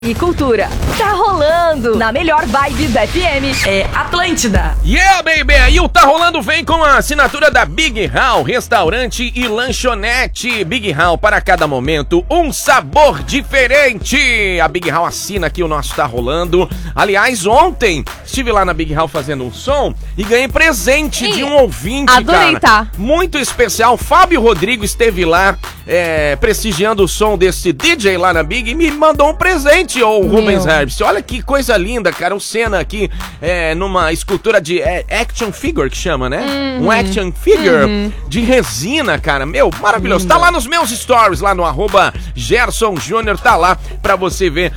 E cultura. Tá rolando na melhor vibe da FM. É Atlântida. Yeah, baby! E o Tá Rolando vem com a assinatura da Big Hall, restaurante e lanchonete. Big Hall, para cada momento, um sabor diferente. A Big Hall assina aqui o nosso Tá Rolando. Aliás, ontem estive lá na Big Hall fazendo um som e ganhei presente de um ouvinte, adorei, cara. Muito especial. Fábio Rodrigo esteve lá prestigiando o som desse DJ lá na Big e me mandou um presente. Ô Rubens Herbst, olha que coisa linda, cara. O Senna aqui numa escultura de action figure, que chama, né? Um action figure de resina, cara. Meu, maravilhoso. Tá lá nos meus stories, lá no @Gerson Júnior, tá lá pra você ver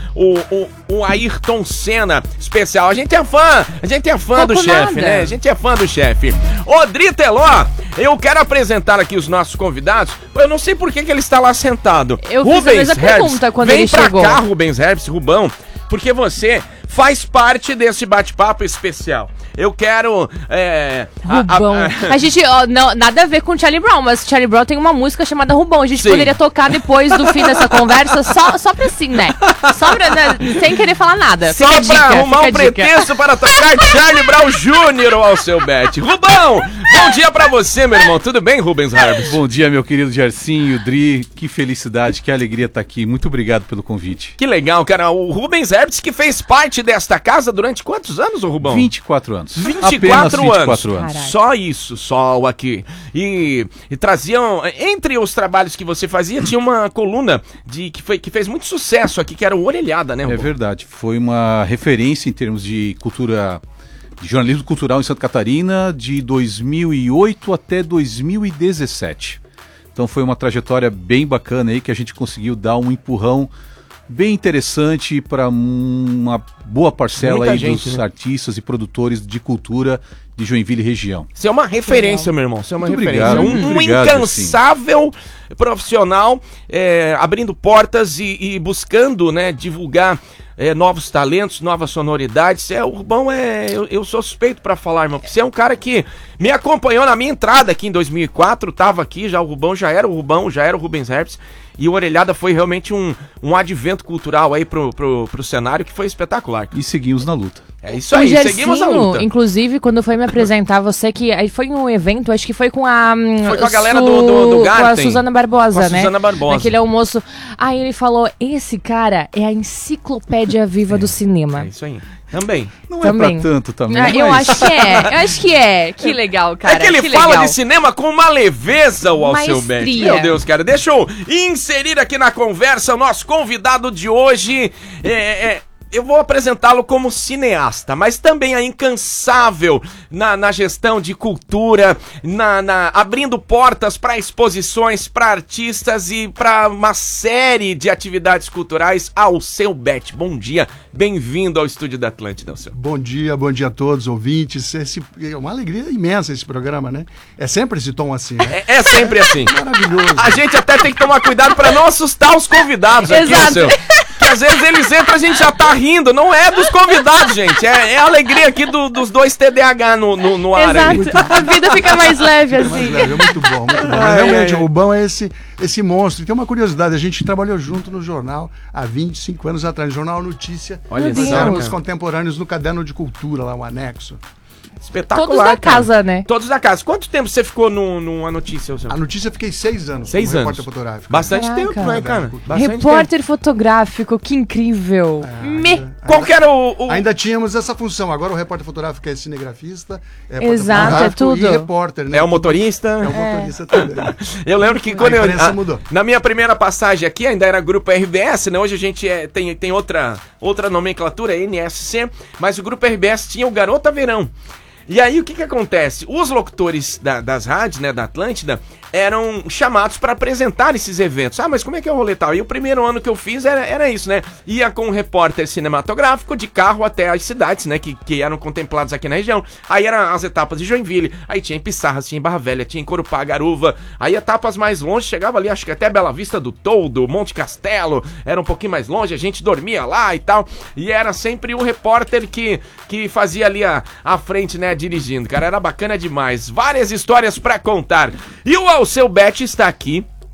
o Ayrton Senna especial. A gente é fã do chefe, né? A gente é fã do chefe. Ô Dri Teló, eu quero apresentar aqui os nossos convidados. Eu não sei por que ele está lá sentado. Eu fiz a mesma pergunta quando ele chegou. Vem pra cá, Rubens Herbst, Rubão, porque você faz parte desse bate-papo especial. Eu quero... Rubão. A gente, nada a ver com Charlie Brown, mas Charlie Brown tem uma música chamada Rubão. A gente poderia tocar depois do fim dessa conversa, só pra assim, né? Só pra, sem querer falar nada. Só pra dica, arrumar um pretexto para tocar Charlie Brown Jr. ao seu bet. Rubão, bom dia pra você, meu irmão. Tudo bem, Rubens Herbst? Bom dia, meu querido Gersinho, Dri. Que felicidade, que alegria estar aqui. Muito obrigado pelo convite. Que legal, cara. O Rubens Herbst que fez parte desta casa durante quantos anos, ô Rubão? 24 anos. 24 anos. Caraca. Só isso, só aqui. E traziam, entre os trabalhos que você fazia, tinha uma coluna que fez muito sucesso aqui, que era o Orelhada, né, Rubão? É verdade. Foi uma referência em termos de cultura, de jornalismo cultural em Santa Catarina, de 2008 até 2017. Então foi uma trajetória bem bacana aí, que a gente conseguiu dar um empurrão bem interessante para uma boa parcela aí dos artistas e produtores de cultura de Joinville e região. Você é uma referência, meu irmão. Você é uma referência. Obrigado, um incansável profissional, abrindo portas e buscando, né, divulgar novos talentos, novas sonoridades. O Rubão eu sou suspeito pra falar, irmão, porque você é um cara que me acompanhou na minha entrada aqui em 2004, tava aqui, já o Rubão já era o Rubens Herbst, e o Orelhada foi realmente um advento cultural aí pro cenário que foi espetacular. E seguimos na luta. É isso aí, seguimos a luta. Inclusive, quando foi me apresentar, você que... Aí foi um evento, acho que foi com a... Foi com a galera do Garten. Com a Suzana Barbosa, né? Suzana Barbosa. Naquele almoço. Aí ele falou, esse cara é a enciclopédia viva do cinema. É isso aí. Também. Não é pra tanto também. Eu acho que é. Que legal, cara. É que ele fala de cinema com uma leveza, o Alceu Beck. Meu Deus, cara. Deixa eu inserir aqui na conversa o nosso convidado de hoje. Eu vou apresentá-lo como cineasta, mas também é incansável na gestão de cultura, abrindo portas para exposições, para artistas e para uma série de atividades culturais. Alceu Beck, bom dia, bem-vindo ao estúdio da Atlântida, Alceu. Bom dia a todos, ouvintes. É uma alegria imensa esse programa, né? É sempre esse tom assim, né? É sempre assim. Maravilhoso. A gente até tem que tomar cuidado para não assustar os convidados aqui, Alceu. Que às vezes eles entram, a gente já tá rindo, não é dos convidados, gente, é a alegria aqui dos dois TDAH no ar. Exato, a vida fica mais leve assim. Mais leve, muito bom. Realmente, o Rubão é esse monstro. E tem uma curiosidade, a gente trabalhou junto no jornal há 25 anos atrás, no Jornal Notícia. Olha nós éramos contemporâneos no Caderno de Cultura, lá, um anexo. Espetacular, todos da casa, né? Todos da casa. Quanto tempo você ficou numa notícia? A notícia eu fiquei 6 anos. 6 anos. Repórter fotográfico. Bastante tempo, né, cara? Repórter fotográfico, que incrível. Qual que era Ainda tínhamos essa função. Agora o repórter fotográfico é cinegrafista. Exato, é tudo. E repórter, né? É o motorista. É o motorista também. Eu lembro que quando mudou. Na minha primeira passagem aqui, ainda era Grupo RBS, né? Hoje a gente tem outra nomenclatura, NSC, mas o Grupo RBS tinha o Garota Verão. E aí o que acontece? Os locutores das rádios, né, da Atlântida, eram chamados para apresentar esses eventos. Ah, mas como é que é o rolê tal? E o primeiro ano que eu fiz era isso, né? Ia com um repórter cinematográfico de carro até as cidades, né, que eram contempladas aqui na região. Aí eram as etapas de Joinville, aí tinha em Pissarras, tinha em Barra Velha, tinha em Corupá, Garuva. Aí etapas mais longe, chegava ali, acho que até Bela Vista do Toldo, Monte Castelo, era um pouquinho mais longe, a gente dormia lá e tal. E era sempre o repórter que fazia ali a frente, né, dirigindo. Cara, era bacana demais. Várias histórias pra contar. E o Alceu Beck está aqui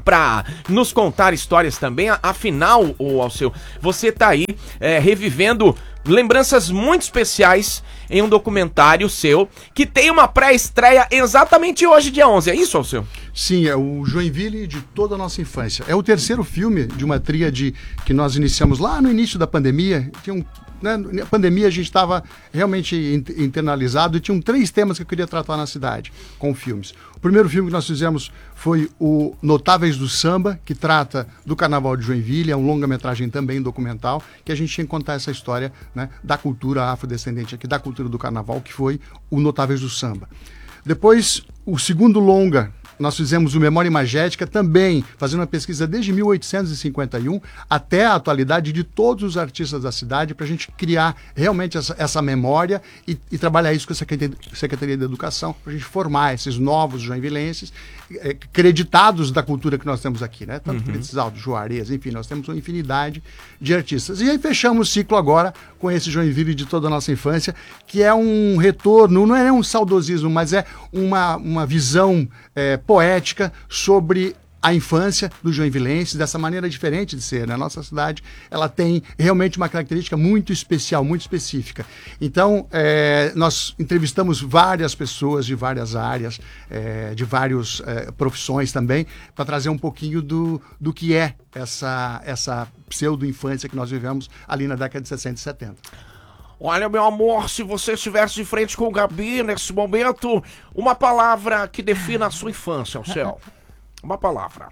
pra nos contar histórias também. Afinal, Alceu, você tá aí revivendo lembranças muito especiais em um documentário seu, que tem uma pré-estreia exatamente hoje, dia 11. É isso, Alceu? Sim, é o Joinville de toda a nossa infância. É o terceiro filme de uma tríade que nós iniciamos lá no início da pandemia. Na pandemia a gente estava realmente internalizado e tinham 3 temas que eu queria tratar na cidade com filmes. O primeiro filme que nós fizemos foi o Notáveis do Samba, que trata do Carnaval de Joinville, é um longa-metragem também documental, que a gente tinha que contar essa história, né, da cultura afrodescendente aqui, da cultura do Carnaval, que foi o Notáveis do Samba. Depois, o segundo longa, nós fizemos o Memória Imagética, também fazendo uma pesquisa desde 1851 até a atualidade de todos os artistas da cidade, para a gente criar realmente essa memória e trabalhar isso com a Secretaria da Educação, para a gente formar esses novos joinvilenses, creditados da cultura que nós temos aqui, né? Tanto Feliz Alto, Juarez, enfim, nós temos uma infinidade de artistas. E aí fechamos o ciclo agora com esse Joinville de toda a nossa infância, que é um retorno, não é um saudosismo, mas é uma visão poética sobre a infância do joinvilense, dessa maneira diferente de ser, né? A nossa cidade, ela tem realmente uma característica muito especial, muito específica. Então, nós entrevistamos várias pessoas de várias áreas, de várias profissões também, para trazer um pouquinho do que é essa pseudo-infância que nós vivemos ali na década de 60 e 70. Olha, meu amor, se você estivesse de frente com o Gabi nesse momento, uma palavra que defina a sua infância, Alceu. Uma palavra.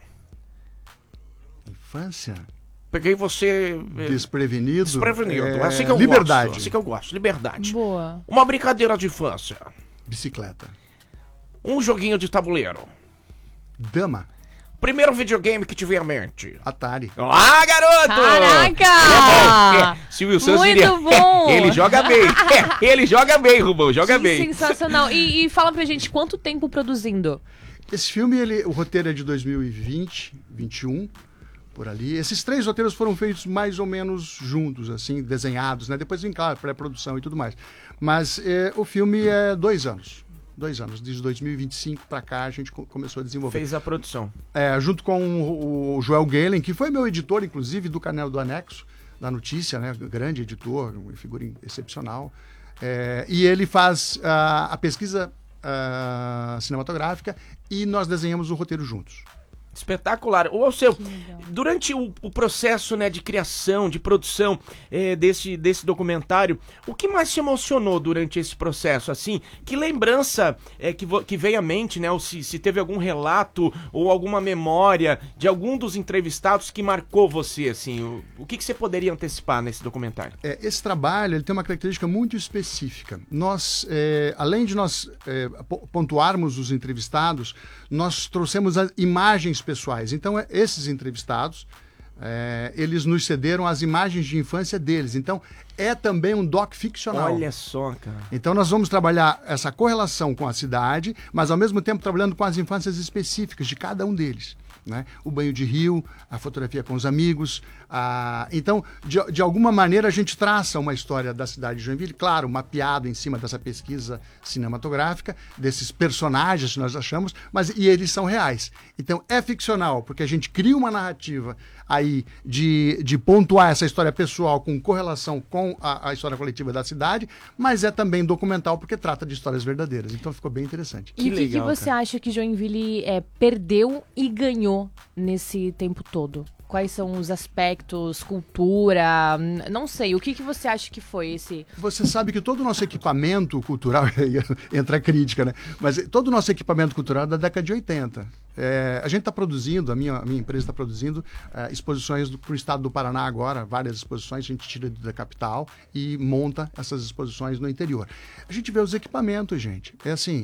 Infância? Peguei você... Desprevenido. Desprevenido. É assim que eu liberdade. gosto. Assim que eu gosto. Liberdade. Boa. Uma brincadeira de infância. Bicicleta. Um joguinho de tabuleiro. Dama. Primeiro videogame que te veio à mente. Atari. Ah, garoto! Caraca! Se o Wilson Muito diria, bom! Ele joga bem. Ele joga bem, Rubão. Joga Que bem. sensacional. E fala pra gente, quanto tempo produzindo? Esse filme, o roteiro é de 2020, 21, por ali. Esses 3 roteiros foram feitos mais ou menos juntos, assim, desenhados, né? Depois vem, claro, pré-produção e tudo mais. Mas o filme é 2 anos. 2 anos, desde 2025 para cá a gente começou a desenvolver. Fez a produção. Junto com o Joel Galen, que foi meu editor, inclusive, do Canal do Anexo, da Notícia, né? Grande editor, uma figura excepcional. E ele faz a pesquisa cinematográfica e nós desenhamos o roteiro juntos. Espetacular. Ô, Alceu, durante o processo, né, de criação, de produção desse documentário, o que mais te emocionou durante esse processo? Assim, que lembrança que veio à mente, né? Ou se teve algum relato ou alguma memória de algum dos entrevistados que marcou você, assim? O que você poderia antecipar nesse documentário? Esse trabalho ele tem uma característica muito específica. Nós, além de nós pontuarmos os entrevistados, nós trouxemos as imagens pessoais. Então, esses entrevistados, eles nos cederam as imagens de infância deles. Então, é também um doc ficcional. Olha só, cara. Então, nós vamos trabalhar essa correlação com a cidade, mas, ao mesmo tempo, trabalhando com as infâncias específicas de cada um deles. Né? O banho de rio, a fotografia com os amigos. Então, de alguma maneira, a gente traça uma história da cidade de Joinville, claro, mapeado em cima dessa pesquisa cinematográfica, desses personagens que nós achamos, e eles são reais. Então, é ficcional, porque a gente cria uma narrativa aí de pontuar essa história pessoal com correlação com a história coletiva da cidade, mas é também documental, porque trata de histórias verdadeiras. Então, ficou bem interessante. E o que você acha que Joinville perdeu e ganhou nesse tempo todo? Quais são os aspectos, cultura, não sei, o que você acha que foi esse... Você sabe que todo o nosso equipamento cultural, entra a crítica, né? Mas todo o nosso equipamento cultural é da década de 80. A gente está produzindo, a minha empresa está produzindo exposições para o estado do Paraná agora, várias exposições, a gente tira da capital e monta essas exposições no interior. A gente vê os equipamentos, gente.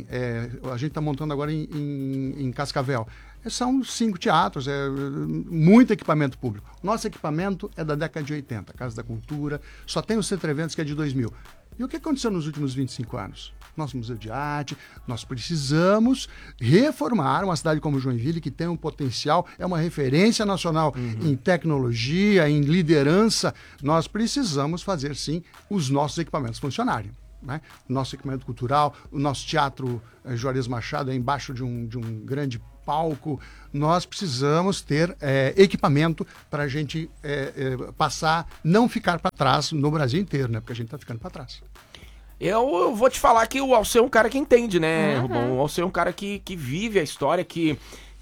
A gente está montando agora em Cascavel. São 5 teatros, muito equipamento público. Nosso equipamento é da década de 80, Casa da Cultura, só tem o Centro Eventos que é de 2000. E o que aconteceu nos últimos 25 anos? Nosso Museu de Arte, nós precisamos reformar uma cidade como Joinville, que tem um potencial, é uma referência nacional em tecnologia, em liderança. Nós precisamos fazer, sim, os nossos equipamentos funcionarem. Né? O nosso equipamento cultural, o nosso teatro Juarez Machado é embaixo de um grande palco. Nós precisamos ter equipamento para a gente passar, não ficar para trás no Brasil inteiro, né? Porque a gente está ficando para trás. Eu vou te falar que o Alceu é um cara que entende, né, Rubão? O Alceu é um cara que vive a história, que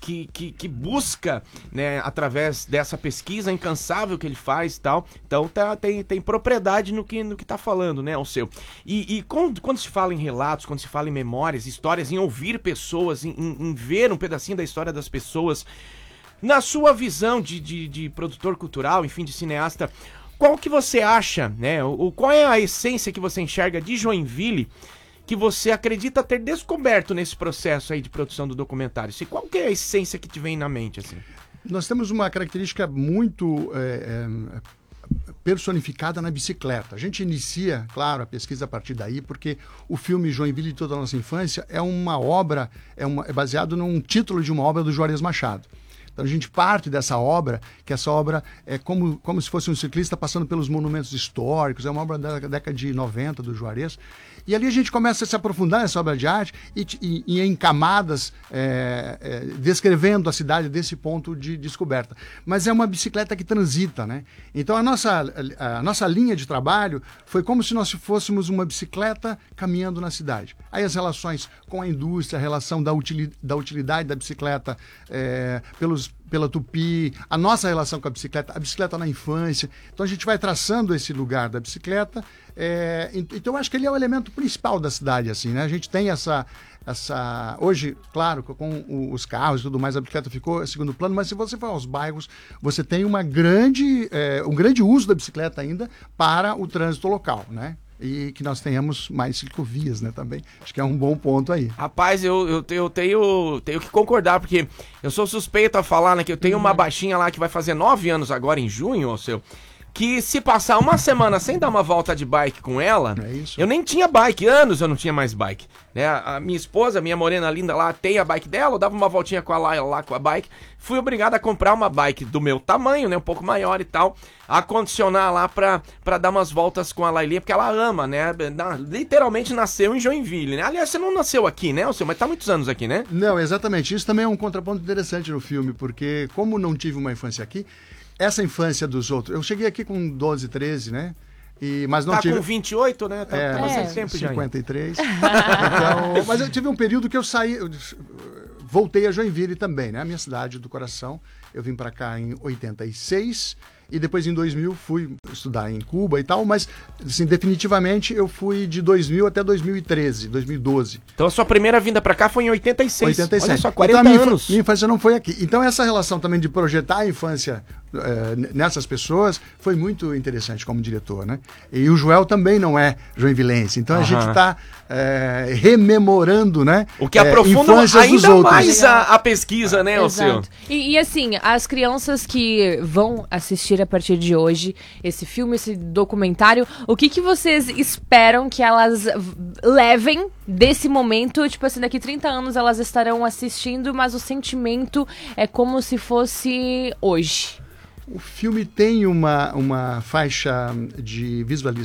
busca, né, através dessa pesquisa incansável que ele faz e tal. Então tem propriedade no que tá falando, né, Alceu? E quando se fala em relatos, quando se fala em memórias, histórias, em ouvir pessoas, em ver um pedacinho da história das pessoas, na sua visão de produtor cultural, enfim, de cineasta, qual que você acha, né? Qual é a essência que você enxerga de Joinville que você acredita ter descoberto nesse processo aí de produção do documentário? Qual que é a essência que te vem na mente, assim? Nós temos uma característica muito personificada na bicicleta. A gente inicia, claro, a pesquisa a partir daí, porque o filme Joinville de Toda a Nossa Infância é uma obra, é baseado num título de uma obra do Juarez Machado. Então a gente parte dessa obra, que essa obra é como se fosse um ciclista passando pelos monumentos históricos, é uma obra da década de 90 do Juarez. E ali a gente começa a se aprofundar nessa obra de arte e em camadas, descrevendo a cidade desse ponto de descoberta. Mas é uma bicicleta que transita, né? Então a nossa linha de trabalho foi como se nós fôssemos uma bicicleta caminhando na cidade. Aí as relações com a indústria, a relação da utilidade da bicicleta pela Tupi, a nossa relação com a bicicleta na infância. Então a gente vai traçando esse lugar da bicicleta. Então eu acho que ele é o elemento principal da cidade, assim, né? A gente tem essa hoje, claro, com os carros e tudo mais, a bicicleta ficou em segundo plano, mas se você for aos bairros, você tem um grande uso da bicicleta ainda para o trânsito local, né? E que nós tenhamos mais ciclovias, né, também. Acho que é um bom ponto aí. Rapaz, eu tenho que concordar, porque eu sou suspeito a falar, né, que eu tenho uma baixinha lá que vai fazer 9 anos agora em junho, Alceu, que se passar uma semana sem dar uma volta de bike com ela, eu nem tinha bike, anos eu não tinha mais bike, né? A minha esposa, minha morena linda lá, tem a bike dela, eu dava uma voltinha com ela lá com a bike, fui obrigado a comprar uma bike do meu tamanho, né, um pouco maior e tal, acondicionar lá pra dar umas voltas com a Lailinha, porque ela ama, né, literalmente nasceu em Joinville, né? Aliás, você não nasceu aqui, né, Alceu? Mas tá muitos anos aqui, né? Não, exatamente, isso também é um contraponto interessante no filme, porque como não tive uma infância aqui, essa infância dos outros... Eu cheguei aqui com 12, 13, né? Mas não tive... com 28, né? Tá bastante tempo 53. Já. Então, mas eu tive um período que eu saí... Voltei a Joinville também, né? A minha cidade do coração. Eu vim para cá em 86 e depois em 2000 fui estudar em Cuba e tal, mas assim, definitivamente eu fui de 2000 até 2013, 2012. Então a sua primeira vinda para cá foi em 86. 87. Olha só, 40 então, anos. Minha infância não foi aqui. Então essa relação também de projetar a infância nessas pessoas foi muito interessante como diretor, né? E o Joel também não é joinvilense, então a gente está rememorando, né? O que aprofunda ainda mais a pesquisa, né, Alceu? E assim, as crianças que vão assistir a partir de hoje esse filme, esse documentário, o que vocês esperam que elas levem desse momento? Tipo assim, daqui 30 anos elas estarão assistindo, mas o sentimento é como se fosse hoje. O filme tem uma faixa de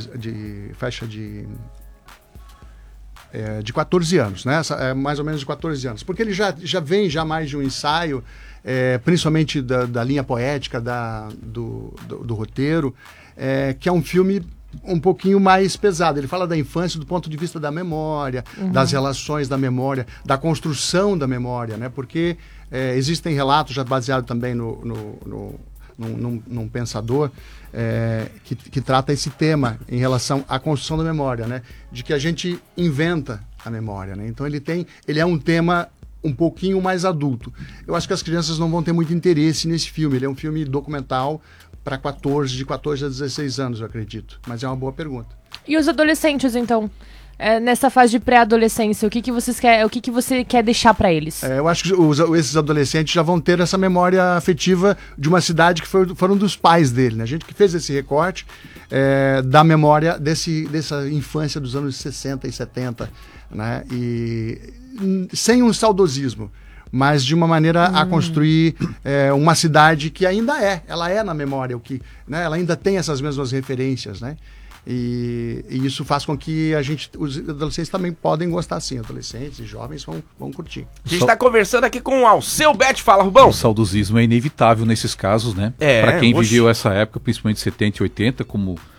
de 14 anos, né? Mais ou menos de 14 anos. Porque ele já vem mais de um ensaio, principalmente da linha poética do roteiro, que é um filme um pouquinho mais pesado. Ele fala da infância do ponto de vista da memória, das relações da memória, da construção da memória, né? Porque existem relatos já baseados também num pensador que trata esse tema em relação à construção da memória, né? De que a gente inventa a memória, né? Então ele é um tema um pouquinho mais adulto. Eu acho que as crianças não vão ter muito interesse nesse filme. Ele é um filme documental para de 14 a 16 anos, eu acredito. Mas é uma boa pergunta. E os adolescentes, então? Nessa fase de pré-adolescência, o que você quer deixar para eles? Eu acho que esses adolescentes já vão ter essa memória afetiva de uma cidade que foram dos pais dele, né? A gente que fez esse recorte da memória dessa infância dos anos 60 e 70, né? E sem um saudosismo, mas de uma maneira a construir uma cidade que ainda ela é na memória, né? Ela ainda tem essas mesmas referências, né? E isso faz com que os adolescentes também podem gostar sim, adolescentes e jovens vão curtir. A gente está conversando aqui com o Alceu Bete, fala, Rubão. O saudosismo é inevitável nesses casos, né? É, para quem oxe. viveu essa época, principalmente 70 e 80, como